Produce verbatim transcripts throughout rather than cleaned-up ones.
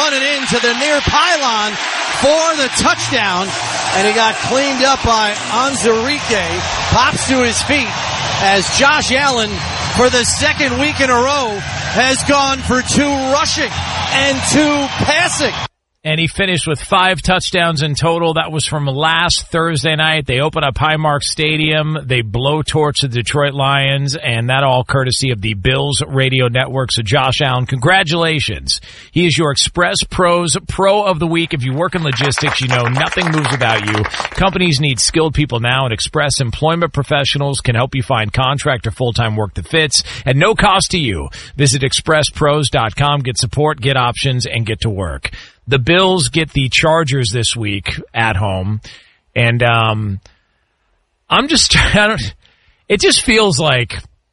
running into the near pylon for the touchdown, and he got cleaned up by Onwuzurike. Pops to his feet as Josh Allen, for the second week in a row, has gone for two rushing and two passing. And he finished with five touchdowns in total. That was from last Thursday night. They open up Highmark Stadium. They blow torch the Detroit Lions, and that all courtesy of the Bills radio network. So Josh Allen, congratulations. He is your Express Pros Pro of the Week. If you work in logistics, you know nothing moves without you. Companies need skilled people now, and Express Employment Professionals can help you find contract or full-time work that fits at no cost to you. Visit express pros dot com. Get support, get options, and get to work. The Bills get the Chargers this week at home, and um, I'm just I don't, it just feels like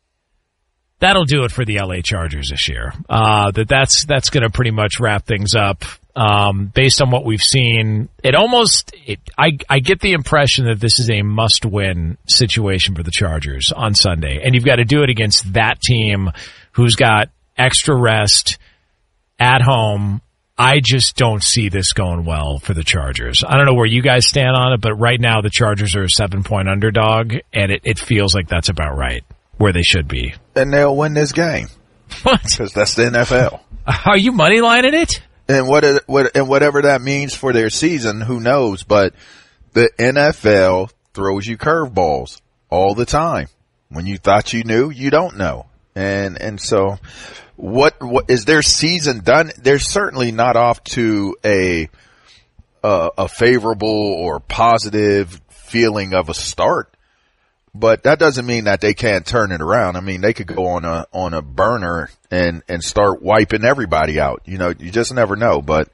that'll do it for the L A Chargers this year. Uh, that that's that's going to pretty much wrap things up. Um, based on what we've seen, it almost it, I I get the impression that this is a must-win situation for the Chargers on Sunday, and you've got to do it against that team who's got extra rest at home. I just don't see this going well for the Chargers. I don't know where you guys stand on it, but right now the Chargers are a seven-point underdog, and it, it feels like that's about right, where they should be. And they'll win this game. What? Because that's the N F L. Are you moneylining it? And what, it, what and whatever that means for their season, who knows? But the N F L throws you curveballs all the time. When you thought you knew, you don't know. And and so what what is their season done? They're certainly not off to a uh, a favorable or positive feeling of a start, but that doesn't mean that they can't turn it around. I mean, they could go on a on a burner and and start wiping everybody out. You know, you just never know. But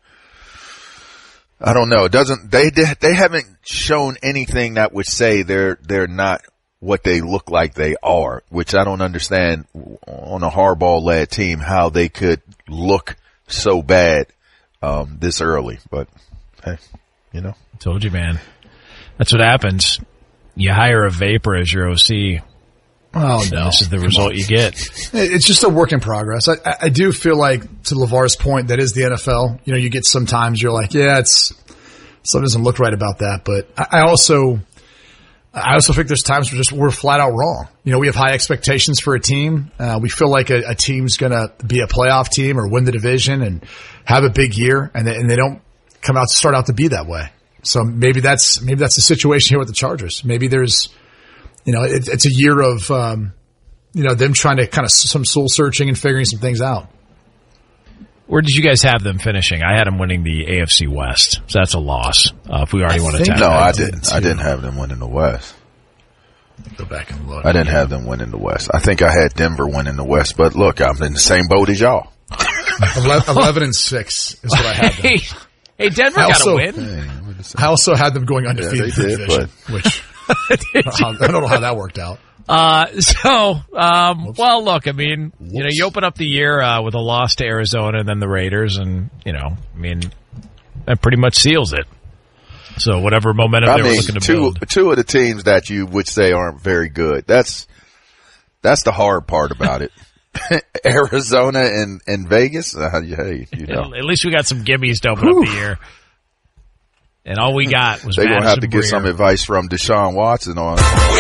I don't know. It doesn't they they haven't shown anything that would say they're they're not what they look like they are, which I don't understand on a Harbaugh-led team how they could look so bad um, this early. But, hey, you know. I told you, man. That's what happens. You hire a vapor as your O C. Oh, no. This is the result you get. It's just a work in progress. I, I do feel like, to LeVar's point, that is the N F L. You know, you get sometimes you're like, yeah, it's something doesn't look right about that. But I, I also... I also think there's times we're just we're flat out wrong. You know, we have high expectations for a team. Uh, we feel like a, a team's going to be a playoff team or win the division and have a big year, and they, and they don't come out start out to be that way. So maybe that's maybe that's the situation here with the Chargers. Maybe there's, you know, it, it's a year of um, you know them trying to kind of some soul searching and figuring some things out. Where did you guys have them finishing? I had them winning the A F C West, so that's a loss. Uh, if we already I want to tap No, I did didn't. I didn't have them winning the West. Go back and look. I didn't have them winning the West. I think I had Denver winning the West, but look, I'm in the same boat as y'all. Eleven and six is what I had them. Hey, hey Denver got to win. Hey, I also had them going undefeated yeah, in the did, division, which I don't know how that worked out. Uh, so, um, well, look, I mean, Whoops. you know, you open up the year, uh, with a loss to Arizona and then the Raiders, and, you know, I mean, that pretty much seals it. So whatever momentum I they mean, were looking to two, build. Two of the teams that you would say aren't very good. That's, that's the hard part about it. Arizona and, and Vegas. Uh, hey, you know. At least we got some gimmies to open Whew. up the year. And all we got was They're going to have to Breer. get some advice from Deshaun Watson on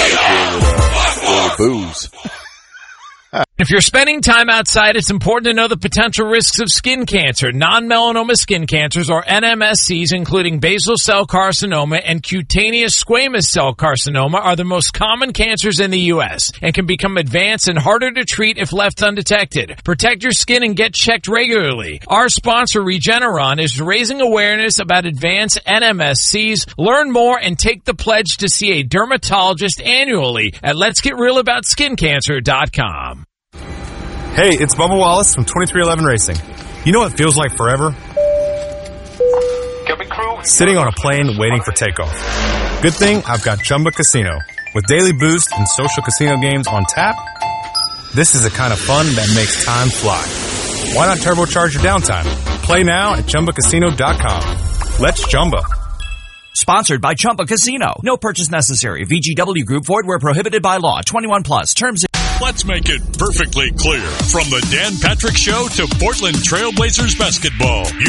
how to deal with, uh, booze. If you're spending time outside, it's important to know the potential risks of skin cancer. Non-melanoma skin cancers, or N M S Cs, including basal cell carcinoma and cutaneous squamous cell carcinoma, are the most common cancers in the U S and can become advanced and harder to treat if left undetected. Protect your skin and get checked regularly. Our sponsor, Regeneron, is raising awareness about advanced N M S Cs. Learn more and take the pledge to see a dermatologist annually at lets get real about skin cancer dot com. Hey, it's Bubba Wallace from twenty-three eleven Racing. You know what feels like forever? Sitting on a plane waiting for takeoff. Good thing I've got Chumba Casino. With daily boost and social casino games on tap, this is the kind of fun that makes time fly. Why not turbocharge your downtime? Play now at Chumba Casino dot com. Let's Chumba. Sponsored by Chumba Casino. No purchase necessary. V G W Group. Void where prohibited by law. twenty-one plus. Terms. Let's make it perfectly clear. From the Dan Patrick Show to Portland Trailblazers basketball.